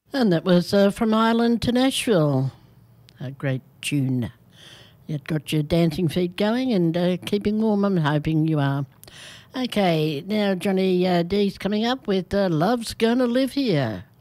And that was From Ireland to Nashville. A great tune. It got your dancing feet going and keeping warm. I'm hoping you are. Okay, now Johnny D's coming up with Love's Gonna Live Here.